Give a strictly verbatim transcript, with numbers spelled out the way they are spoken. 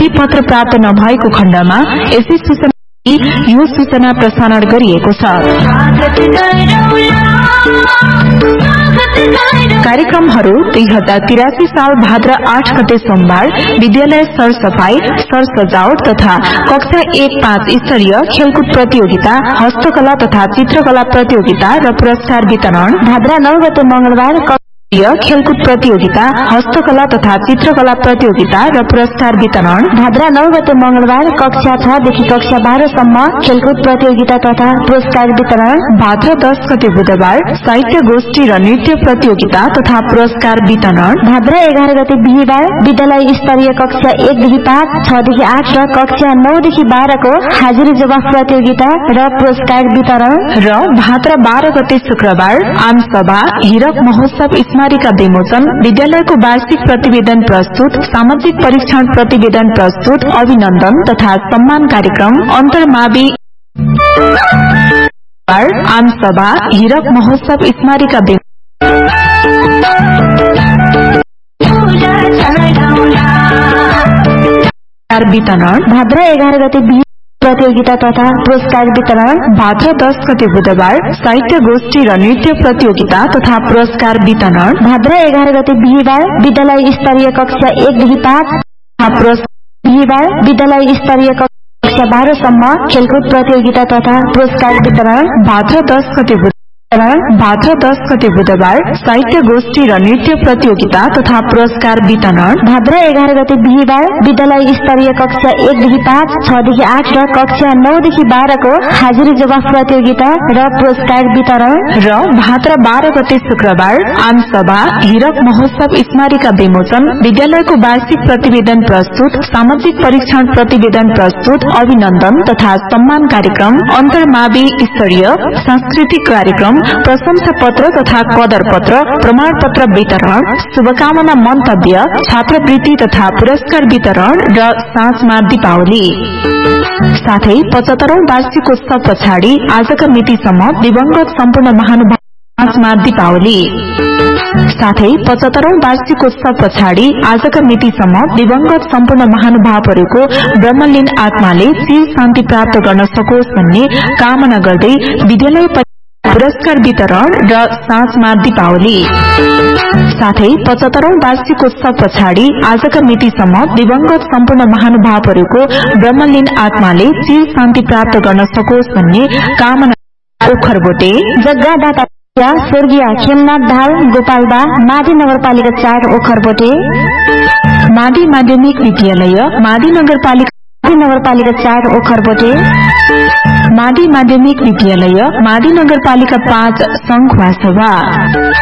केही पत्र प्राप्त नभएको खण्डमा यसै सूचना यो सूचना प्रसारण गरिएको छ। कार्यक्रमहरू दुई हजार तिरासी साल भाद्र आठ गते सोमबार विद्यालय सरसफाई सरसजावट तथा कक्षा एक पाँच स्तरीय खेलकुद प्रतियोगिता, हस्तकला तथा चित्रकला प्रतियोगिता र पुरस्कार वितरण भाद्र नौ गते मंगलबार खेलकुद प्रतियोगिता, हस्तकला तथा चित्रकला प्रतियोगिता र पुरस्कार वितरण भाद्र नौ गते मंगलबार कक्षा छ देखि कक्षा बाह्र सम्म खेलकुद प्रतियोगिता तथा पुरस्कार वितरण भाद्र दस गते बुधबार साहित्य गोष्ठी र नृत्य प्रतियोगिता तथा पुरस्कार वितरण भाद्र एघार गते बिहीबार विद्यालय स्तरीय कक्षा एक देखि पाँच, छ देखि आठ र कक्षा नौ देखि बाह्र को हाजिरी जवाफ प्रतियोगिता र पुरस्कार वितरण र भाद्र बाह्र गते शुक्रबार आमसभा हीरक महोत्सव स्मारिका विमोचन, विद्यालयको वार्षिक प्रतिवेदन प्रस्तुत, सामाजिक परीक्षण प्रतिवेदन प्रस्तुत, अभिनन्दन तथा सम्मान कार्यक्रम अन्तर्मावि आमसभा हीरक महोत्सव स्मारिका वितरण भाद्र एघार गते प्रतियोगिता तथा पुरस्कार वितरण भाद्र दस गते बुधबार साहित्य गोष्ठी र नृत्य प्रतियोगिता तथा पुरस्कार वितरण भाद्र एघार गते बिहीबार विद्यालय स्तरीय कक्षा एक देखि पाँच, बिहीबार विद्यालय स्तरीय कक्षा बाह्र सम्म खेलकुद प्रतियोगिता तथा पुरस्कार वितरण भाद्र दस गते भाद्र दस गते बुधबार साहित्य गोष्ठी र नृत्य प्रतियोगिता तथा पुरस्कार वितरण भाद्र एघार गते बिहीबार विद्यालय स्तरीय कक्षा एक देखि पाँच, छ देखि आठ र कक्षा नौ देखि बाह्र को हाजिरी जवाफ प्रतियोगिता र पुरस्कार वितरण र भाद्र बाह्र गते शुक्रबार आमसभा हीरक महोत्सव स्मारिका विमोचन, विद्यालयको वार्षिक प्रतिवेदन प्रस्तुत, सामाजिक परीक्षण प्रतिवेदन प्रस्तुत, अभिनन्दन तथा सम्मान कार्यक्रम अन्तर्मावि स्तरीय सांस्कृतिक कार्यक्रम, प्रशंसा पत्र तथा कदर पत्र, प्रमाण पत्र वितरण, शुभकामना मन्तव्य, छात्रवृत्ति तथा पुरस्कार वितरण र साँझमा दीपावली। साथै पचहत्तरौं वार्षिकोत्सव पछाडि आजका मितिसम्म दिवंगत सम्पूर्ण महानुभाव साँझमा दीपावली। साथै पचहत्तरौं वार्षिकोत्सव पछाडि आजका मितिसम्म दिवंगत सम्पूर्ण महानुभावहरूको ब्रह्मलीन आत्माले चिर शान्ति प्राप्त गर्न सकोस् भन्ने कामना गर्दै विद्यालय पुरस्कार वितरण र साँझमा दीपावली। साथै पचहत्तरौं वार्षिकोत्सव पछाडि आजका मितिसम्म दिवंगत सम्पूर्ण महानुभावहरूको ब्रह्मलीन आत्माले चिर शान्ति प्राप्त गर्न सकोस् भन्ने कामना ओखरबोटे जग्गादाता स्वर्गीय खेमनाथ दाहाल गोपालबा माडी नगरपालिका चार ओखरबोटे, माडी माध्यमिक विद्यालय माडी नगरपालिका नगरपालिका चार ओखरबोटे, माडी माध्यमिक विद्यालय माडी नगरपालिका पाँच संखुवासभा।